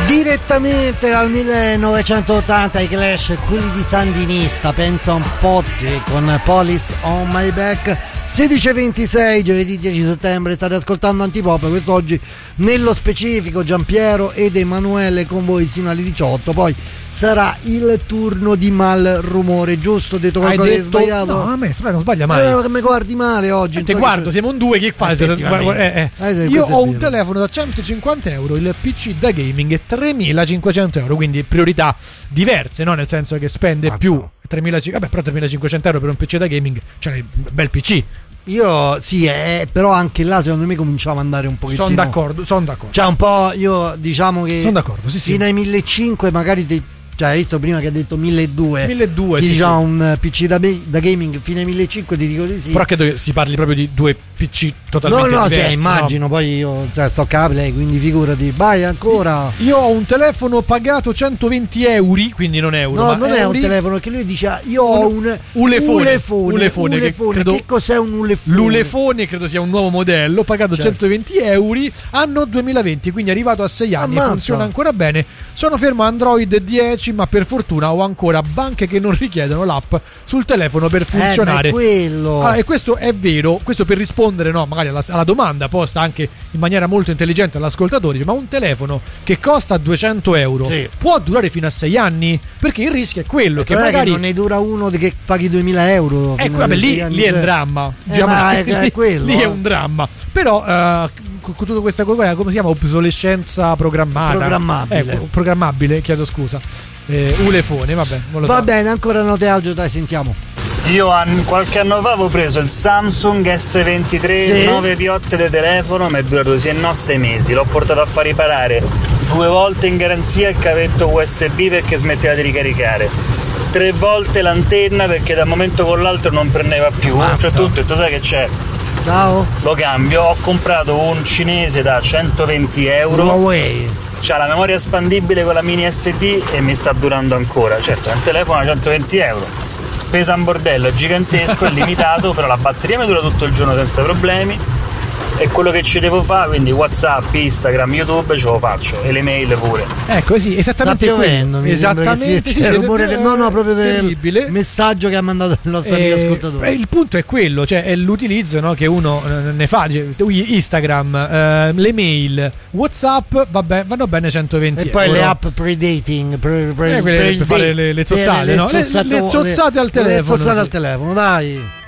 Direttamente dal 1980 i Clash, quelli di Sandinista, pensa un po' te, con Police on My Back. 16:26, giovedì 10 settembre, state ascoltando Antipop. Quest'oggi nello specifico Giampiero ed Emanuele con voi sino alle 18. Poi sarà il turno di Malrumore, giusto? Ho detto qualcosa di sbagliato? No, a me non sbaglia mai. Che mi guardi male oggi. Te guardo, siamo un due, che fai? Io ho un telefono da 150 euro, il PC da gaming è 3.500 euro, quindi priorità diverse, no? Nel senso che spende più 3.500, vabbè, però 3.500 euro per un PC da gaming, cioè un bel PC. Io sì, però anche là secondo me cominciava ad andare un pochettino. Sono d'accordo. Cioè un po', io diciamo che sono d'accordo, sì. Fino ai 1.500 magari cioè hai visto prima che ha detto 1.200, sì, diciamo un PC da gaming fino ai 1.500 ti dico di sì. Però credo che si parli proprio di due PC totalmente diversi. Sì, immagino, no? Poi io sto a Play, quindi figurati. Vai ancora. Io ho un telefono pagato 120 euro, quindi non euro. No, non è un telefono, che lui dice io ho un ulefone. Che cos'è un ulefone? L'ulefone credo sia un nuovo modello, pagato 120 euro, anno 2020, quindi è arrivato a 6 anni. Ammazza. Funziona ancora bene. Sono fermo Android 10, ma per fortuna ho ancora banche che non richiedono l'app sul telefono per funzionare. E questo è vero, questo per rispondere, no, magari alla domanda posta anche in maniera molto intelligente all'ascoltatore, ma un telefono che costa 200 euro può durare fino a 6 anni? Perché il rischio è quello che magari che non ne dura uno che paghi 2.000 euro. Vabbè, lì è un dramma. È quello. Lì è un dramma. Però con tutta questa cosa, come si chiama? Obsolescenza programmabile, chiedo scusa. Ulefone, vabbè, non lo so. Va bene, ancora note audio, dai, sentiamo. Io qualche anno fa avevo preso il Samsung S23, 9 piotte di telefono, mi è durato 6 mesi, l'ho portato a far riparare 2 volte in garanzia il cavetto USB perché smetteva di ricaricare, 3 volte l'antenna perché da un momento con l'altro non prendeva più. Cioè tutto, tu sai che c'è? Ciao. Lo cambio, ho comprato un cinese da 120 euro. Huawei. C'ha la memoria espandibile con la mini SD e mi sta durando ancora. Certo, è un telefono a 120 euro, pesa un bordello, è gigantesco, è limitato, però la batteria mi dura tutto il giorno senza problemi. E quello che ci devo fare, quindi WhatsApp, Instagram, YouTube ce lo faccio, e le mail pure. Ecco, sì, esattamente quello. Esattamente, sì, il rumore proprio del messaggio che ha mandato il nostro amico ascoltatore. Il punto è quello, cioè è l'utilizzo, no, che uno ne fa. Instagram, le mail, WhatsApp, vabbè, vanno bene 120 e poi euro. le app pre-dating, per fare le zozzate, no? Le zozzate al telefono. Le zozzate al telefono, dai.